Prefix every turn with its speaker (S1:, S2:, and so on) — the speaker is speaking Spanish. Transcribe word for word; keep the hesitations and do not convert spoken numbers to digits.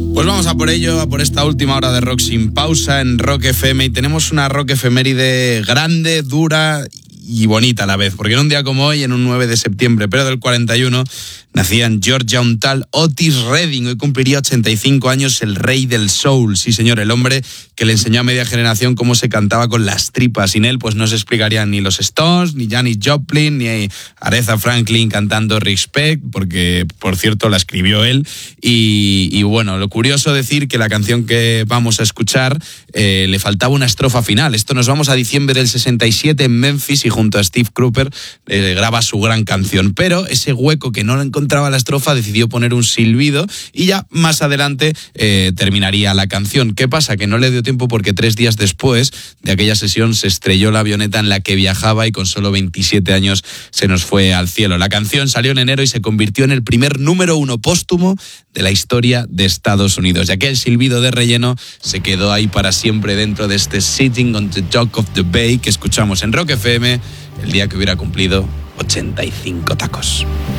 S1: Pues vamos a por ello, a por esta última hora de Rock sin pausa en Rock F M, y tenemos una rock efeméride grande, dura y bonita a la vez, porque en un día como hoy, en un nueve de septiembre, pero del cuarenta y uno, nacía en Georgia un tal Otis Redding. Hoy cumpliría ochenta y cinco años, el rey del soul. Sí, señor, el hombre que le enseñó a media generación cómo se cantaba con las tripas. Sin él, pues no se explicarían ni los Stones, ni Janis Joplin, ni Aretha Franklin cantando Respect, porque, por cierto, la escribió él. Y, y bueno, lo curioso decir que la canción que vamos a escuchar eh, le faltaba una estrofa final. Esto nos vamos a diciembre del sesenta y siete en Memphis, y junto a Steve Cropper eh, graba su gran canción. Pero ese hueco que no lo encontraba la estrofa, decidió poner un silbido y ya más adelante eh, terminaría la canción. ¿Qué pasa? Que no le dio tiempo porque tres días después de aquella sesión se estrelló la avioneta en la que viajaba y con solo veintisiete años se nos fue al cielo. La canción salió en enero y se convirtió en el primer número uno póstumo de la historia de Estados Unidos. Y aquel silbido de relleno se quedó ahí para siempre dentro de este Sitting on the Dock of the Bay que escuchamos en Rock F M el día que hubiera cumplido ochenta y cinco tacos.